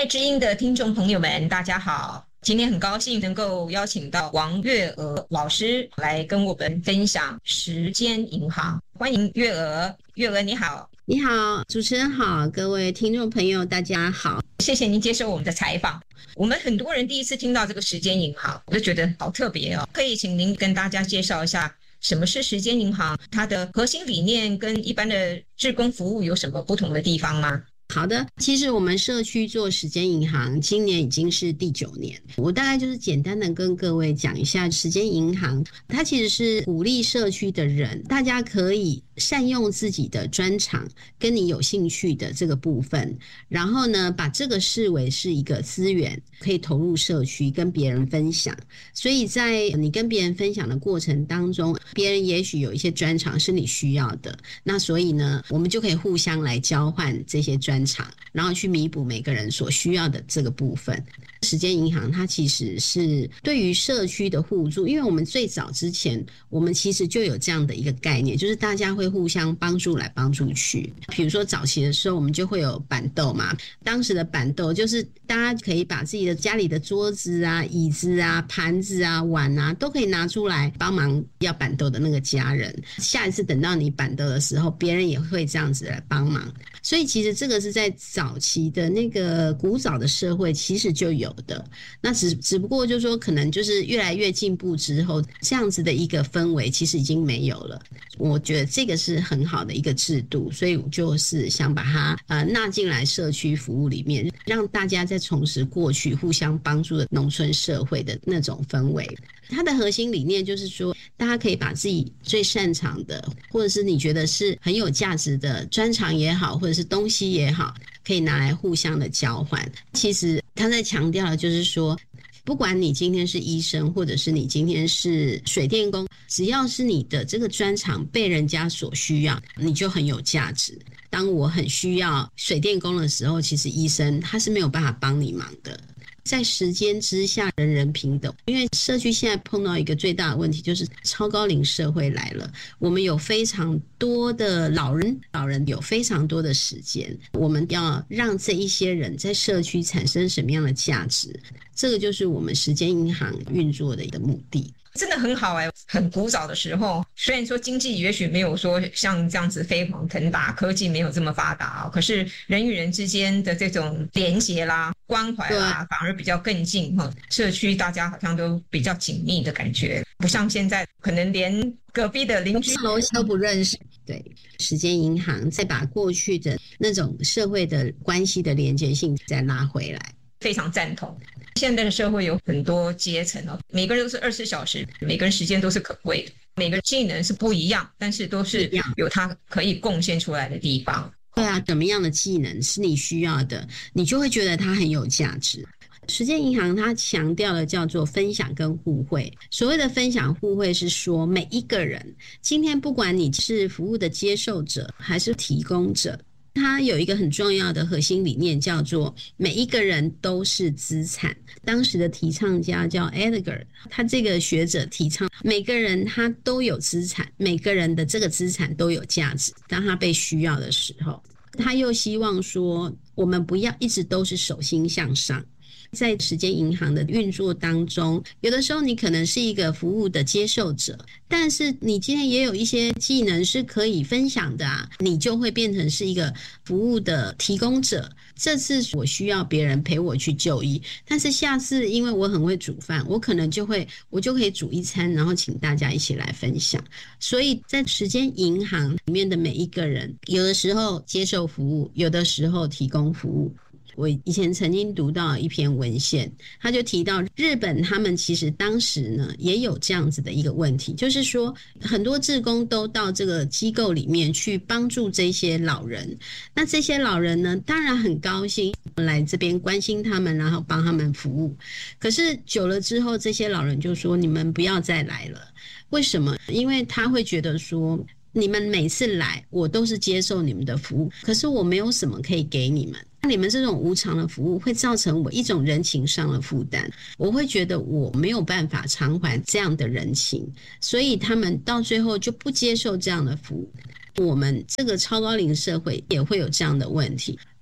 爱知音的听众朋友们，大家好！今天很高兴能够邀请到王月娥老师来跟我们分享时间银行。欢迎月娥，月娥你好。 你好，主持人好，各位听众朋友大家好。 谢谢您接受我们的采访。我们很多人第一次听到这个时间银行，我就觉得好特别哦。可以请您跟大家介绍一下什么是时间银行，它的核心理念跟一般的志工服务有什么不同的地方吗？ 好的，其实我们社区做时间银行今年已经是第9年，我大概就是简单的跟各位讲一下时间银行，它其实是鼓励社区的人，大家可以善用自己的专长跟你有兴趣的这个部分，然后呢把这个视为是一个资源，可以投入社区跟别人分享。所以在你跟别人分享的过程当中，别人也许有一些专长是你需要的，那所以呢我们就可以互相来交换这些专长，然后去弥补每个人所需要的这个部分。时间银行它其实是对于社区的互助，因为我们最早之前我们其实就有这样的一个概念，就是大家会互相帮助来帮助去。比如说早期的时候我们就会有板豆嘛，当时的板豆就是大家可以把自己的家里的桌子啊、椅子啊、盘子啊、碗啊都可以拿出来帮忙要板豆的那个家人，下一次等到你板豆的时候别人也会这样子来帮忙。所以其实这个是在早期的那个古早的社会其实就有的，那只不过就是说可能就是越来越进步之后，这样子的一个氛围其实已经没有了。我觉得这个是很好的一个制度，所以我就是想把它纳进来社区服务里面，让大家再重拾过去互相帮助的农村社会的那种氛围。它的核心理念就是说，大家可以把自己最擅长的，或者是你觉得是很有价值的专长也好，或者是东西也好，可以拿来互相的交换。其实他在强调的就是说，不管你今天是医生，或者是你今天是水电工，只要是你的这个专长被人家所需要，你就很有价值。当我很需要水电工的时候，其实医生他是没有办法帮你忙的。在时间之下人人平等，因为社区现在碰到一个最大的问题，就是超高龄社会来了，我们有非常多的老人有非常多的时间，我们要让这一些人在社区产生什么样的价值，这个就是我们时间银行运作的一个目的。 真的很好很古早的时候，虽然说经济也许没有说像这样子飞黄腾达，科技没有这么发达可是人与人之间的这种连结啦、关怀啦，反而比较更近社区大家好像都比较紧密的感觉，不像现在可能连隔壁的邻居楼都不认识。对，时间银行再把过去的那种社会的关系的连结性再拉回来。 非常赞同。现在的社会有很多阶层每个人都是24小时，每个人时间都是可贵的，每个技能是不一样，但是都是有他可以贡献出来的地方。 对啊，什么样的技能是你需要的，你就会觉得它很有价值。时间银行它强调的叫做分享跟互惠。所谓的分享互惠是说，每一个人今天不管你是服务的接受者还是提供者，它有一个很重要的核心理念，叫做每一个人都是资产。当时的提倡家叫 Edgar， 他这个学者提倡每个人他都有资产，每个人的这个资产都有价值，当他被需要的时候。他又希望说，我们不要一直都是手心向上。在时间银行的运作当中，有的时候你可能是一个服务的接受者，但是你今天也有一些技能是可以分享的你就会变成是一个服务的提供者。这次我需要别人陪我去就医，但是下次因为我很会煮饭，我可能就可以煮一餐，然后请大家一起来分享。所以在时间银行里面的每一个人，有的时候接受服务，有的时候提供服务。我以前曾经读到一篇文献，他就提到日本他们其实当时呢也有这样子的一个问题，就是说很多志工都到这个机构里面去帮助这些老人，那这些老人呢当然很高兴来这边关心他们，然后帮他们服务。可是久了之后，这些老人就说，你们不要再来了。为什么？因为他会觉得说，你们每次来我都是接受你们的服务，可是我没有什么可以给你们，你们这种无偿的服务会造成我一种人情上的负担，我会觉得我没有办法偿还这样的人情，所以他们到最后就不接受这样的服务。我们这个超高龄社会也会有这样的问题，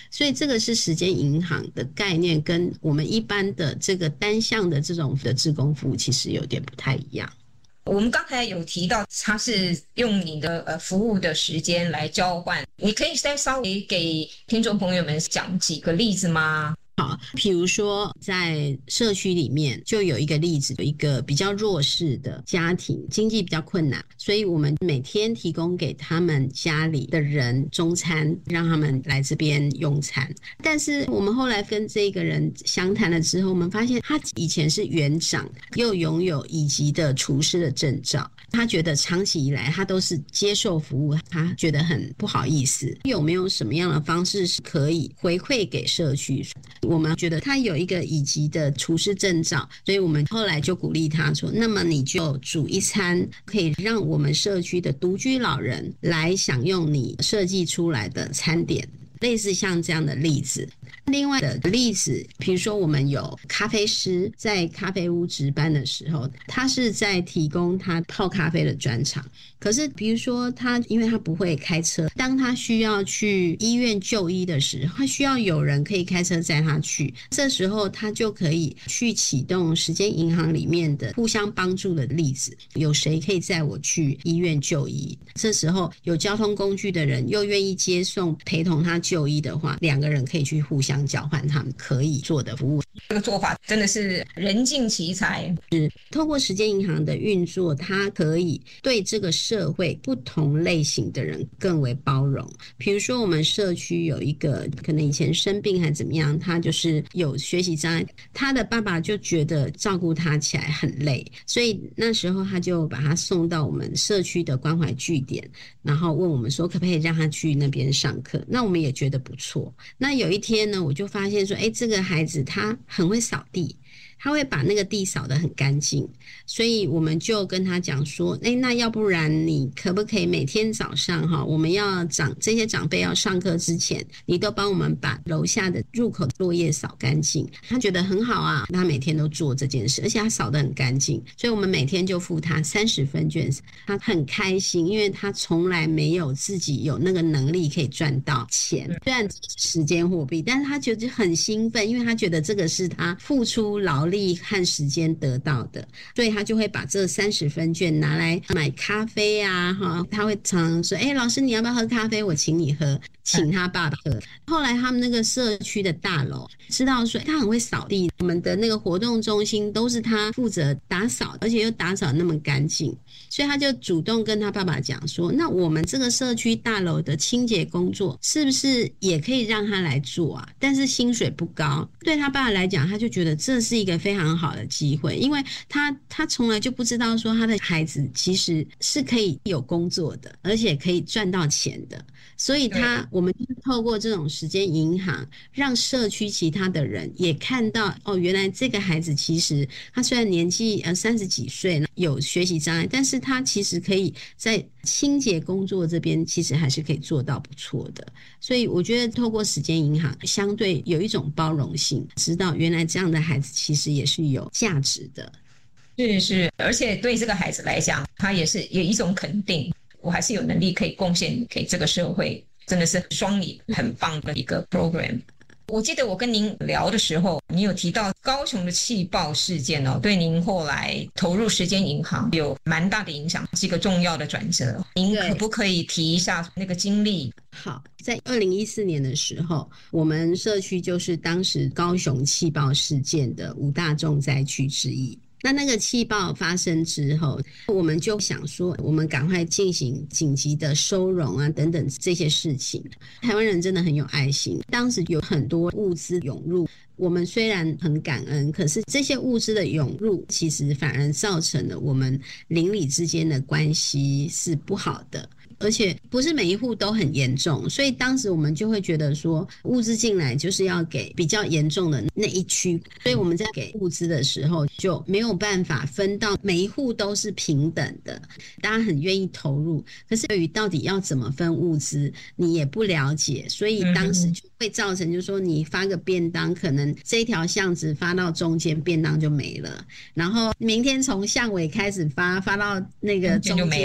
所以这个是时间银行的概念，跟我们一般的这个单向的这种的志工服务其实有点不太一样。 我们刚才有提到它是用你的服务的时间来交换，你可以再稍微给听众朋友们讲几个例子吗？ 好，比如说在社区里面就有一个例子，有一个比较弱势的家庭，经济比较困难，所以我们每天提供给他们家里的人中餐，让他们来这边用餐。但是我们后来跟这个人详谈了之后，我们发现他以前是园长，又拥有乙级的厨师的证照，他觉得长期以来他都是接受服务，他觉得很不好意思，有没有什么样的方式是可以回馈给社区？我们觉得他有一个乙级的厨师证照，所以我们后来就鼓励他说，那么你就煮一餐可以让我们社区的独居老人来享用你设计出来的餐点，类似像这样的例子。另外的例子，比如说我们有咖啡师在咖啡屋值班的时候，他是在提供他泡咖啡的专长，可是比如说他因为他不会开车，当他需要去医院就医的时候，他需要有人可以开车载他去，这时候他就可以去启动时间银行里面的互相帮助的例子，有谁可以载我去医院就医，这时候有交通工具的人又愿意接送陪同他就医的话，两个人可以去互相交换他们可以做的服务。 这个做法真的是人尽其才， 是透过时间银行的运作，它可以对这个社会不同类型的人更为包容。比如说我们社区有一个可能以前生病还怎么样，他就是有学习障碍，他的爸爸就觉得照顾他起来很累，所以那时候他就把他送到我们社区的关怀据点，然后问我们说可不可以让他去那边上课，那我们也觉得不错。那有一天呢，我就发现说这个孩子他很会扫地，他会把那个地扫得很干净，所以我们就跟他讲说那要不然你可不可以每天早上我们要这些长辈要上课之前，你都帮我们把楼下的入口落叶扫干净。他觉得很好啊，他每天都做这件事，而且他扫得很干净，所以我们每天就付他30分卷，他很开心，因为他从来没有自己有那个能力可以赚到钱，虽然时间货币，但是他觉得很兴奋，因为他觉得这个是他付出劳力和时间得到的，所以他就会把这30分券拿来买咖啡啊，他会常常说老师你要不要喝咖啡，我请你喝，请他爸爸喝。后来他们那个社区的大楼知道说他很会扫地，我们的那个活动中心都是他负责打扫，而且又打扫那么干净，所以他就主动跟他爸爸讲说，那我们这个社区大楼的清洁工作是不是也可以让他来做啊，但是薪水不高。对他爸爸来讲，他就觉得这是一个非常好的机会，因为他从来就不知道说他的孩子其实是可以有工作的，而且可以赚到钱的，所以我们就是透过这种时间银行，让社区其他的人也看到原来这个孩子其实他虽然年纪30几岁有学习障碍，但是他其实可以在清洁工作这边其实还是可以做到不错的。所以我觉得透过时间银行相对有一种包容性，知道原来这样的孩子其实也是有价值的。 是，而且对这个孩子来讲，他也是有一种肯定，我还是有能力可以贡献给这个社会，真的是双赢很棒的一个 program。我记得我跟您聊的时候，你有提到高雄的气爆事件对您后来投入时间银行有蛮大的影响，是一个重要的转折。您可不可以提一下那个经历？ 好，在2014年的时候，我们社区就是当时高雄气爆事件的5大重灾区之一。那个气爆发生之后，我们就想说我们赶快进行紧急的收容啊等等这些事情。台湾人真的很有爱心，当时有很多物资涌入，我们虽然很感恩，可是这些物资的涌入其实反而造成了我们邻里之间的关系是不好的，而且不是每一户都很严重，所以当时我们就会觉得说物资进来就是要给比较严重的那一区，所以我们在给物资的时候就没有办法分到每一户都是平等的，大家很愿意投入，可是对于到底要怎么分物资你也不了解，所以当时就会造成就是说你发个便当，可能这一条巷子发到中间便当就没了，然后明天从巷尾开始发到那个中间就没了，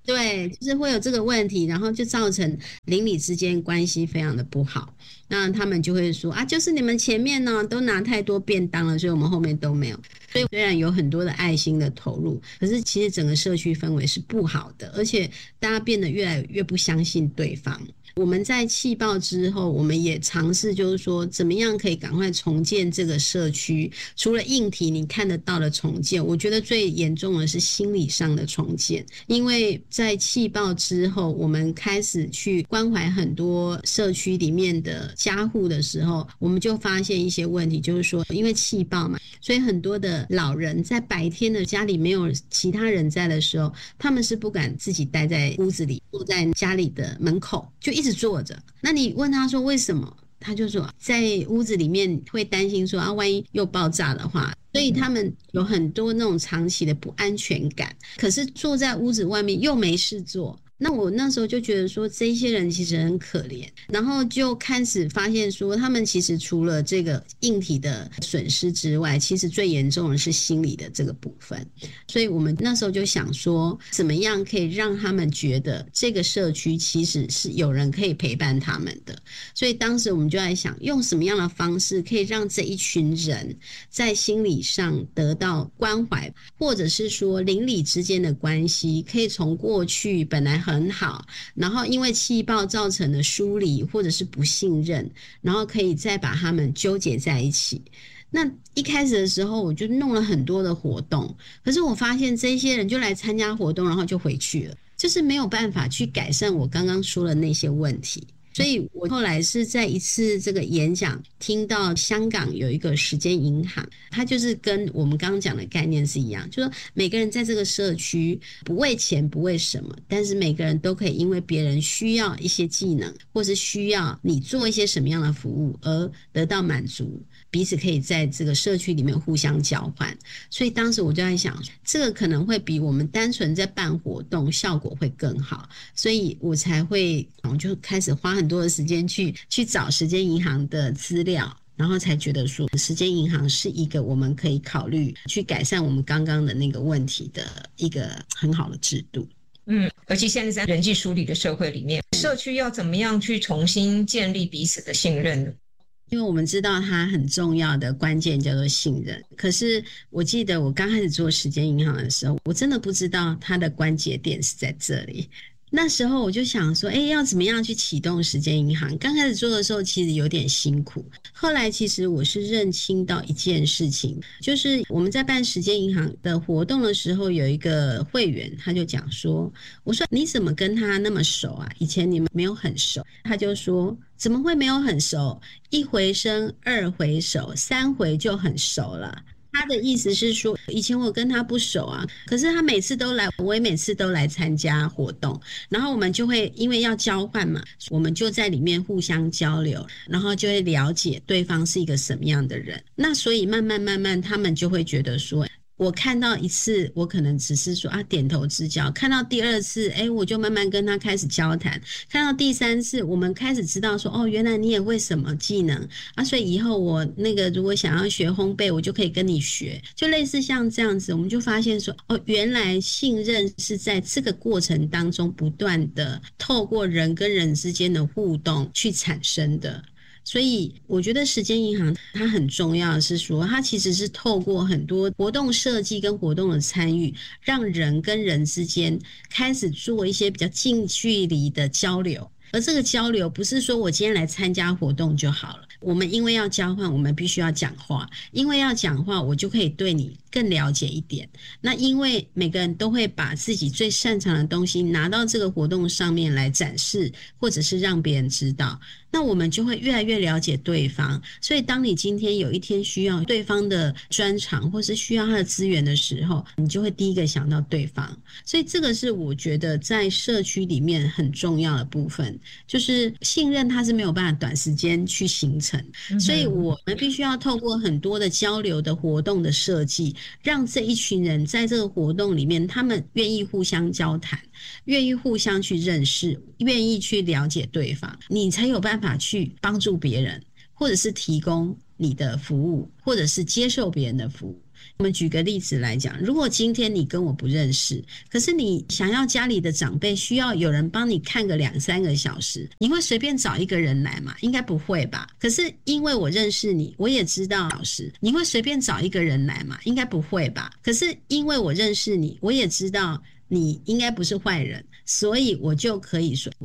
对，就是会有这个问题，然后就造成邻里之间关系非常的不好。那他们就会说啊，就是你们前面呢都拿太多便当了，所以我们后面都没有。所以虽然有很多的爱心的投入，可是其实整个社区氛围是不好的，而且大家变得越来越不相信对方。我们在气爆之后，我们也尝试就是说怎么样可以赶快重建这个社区。除了硬体你看得到的重建，我觉得最严重的是心理上的重建。因为在气爆之后，我们开始去关怀很多社区里面的家户的时候，我们就发现一些问题，就是说因为气爆嘛，所以很多的老人在白天的家里没有其他人在的时候，他们是不敢自己待在屋子里，坐在家里的门口就一直坐着。那你问他说为什么，他就说在屋子里面会担心说啊，万一又爆炸的话，所以他们有很多那种长期的不安全感。可是坐在屋子外面又没事做，那我那时候就觉得说这些人其实很可怜，然后就开始发现说他们其实除了这个硬体的损失之外，其实最严重的是心理的这个部分。所以我们那时候就想说怎么样可以让他们觉得这个社区其实是有人可以陪伴他们的。所以当时我们就在想用什么样的方式可以让这一群人在心理上得到关怀，或者是说邻里之间的关系可以从过去本来很好，然后因为气爆造成的疏离或者是不信任，然后可以再把他们纠结在一起。那一开始的时候我就弄了很多的活动，可是我发现这些人就来参加活动然后就回去了，就是没有办法去改善我刚刚说的那些问题。所以我后来是在一次这个演讲听到香港有一个时间银行，它就是跟我们刚刚讲的概念是一样，就是说每个人在这个社区不为钱不为什么，但是每个人都可以因为别人需要一些技能，或是需要你做一些什么样的服务而得到满足，彼此可以在这个社区里面互相交换。所以当时我就在想，这个可能会比我们单纯在办活动效果会更好，所以我才会我就开始花很多的时间去找时间银行的资料，然后才觉得说时间银行是一个我们可以考虑去改善我们刚刚的那个问题的一个很好的制度。 而且现在在人际疏离的社会里面，社区要怎么样去重新建立彼此的信任呢？ 因为我们知道它很重要的关键叫做信任，可是我记得我刚开始做时间银行的时候，我真的不知道它的关节点是在这里。那时候我就想说要怎么样去启动时间银行。刚开始做的时候其实有点辛苦，后来其实我是认清到一件事情，就是我们在办时间银行的活动的时候，有一个会员他就讲说，我说你怎么跟他那么熟啊，以前你们没有很熟。他就说怎么会没有很熟，一回生二回熟三回就很熟了。他的意思是说以前我跟他不熟啊，可是他每次都来，我也每次都来参加活动，然后我们就会因为要交换嘛，我们就在里面互相交流，然后就会了解对方是一个什么样的人。那所以慢慢他们就会觉得说，我看到一次我可能只是说点头之交，看到第二次我就慢慢跟他开始交谈，看到第三次我们开始知道说原来你也会什么技能所以以后我那个如果想要学烘焙我就可以跟你学，就类似像这样子。我们就发现说原来信任是在这个过程当中不断的透过人跟人之间的互动去产生的。所以我觉得时间银行它很重要的是说，它其实是透过很多活动设计跟活动的参与，让人跟人之间开始做一些比较近距离的交流。而这个交流不是说我今天来参加活动就好了，我们因为要交换，我们必须要讲话，因为要讲话我就可以对你更了解一点。那因为每个人都会把自己最擅长的东西拿到这个活动上面来展示，或者是让别人知道，那我们就会越来越了解对方。所以当你今天有一天需要对方的专长或是需要他的资源的时候，你就会第一个想到对方。所以这个是我觉得在社区里面很重要的部分，就是信任它是没有办法短时间去形成，所以我们必须要透过很多的交流的活动的设计，让这一群人在这个活动里面他们愿意互相交谈，愿意互相去认识，愿意去了解对方，你才有办法去帮助别人，或者是提供你的服务，或者是接受别人的服务。 我们举个例子来讲，如果今天你跟我不认识，可是你想要家里的长辈需要有人帮你看个2-3个小时，你会随便找一个人来吗？应该不会吧。可是因为我认识你，我也知道老师，你会随便找一个人来吗？应该不会吧。可是因为我认识你，我也知道你应该不是坏人，所以我就可以说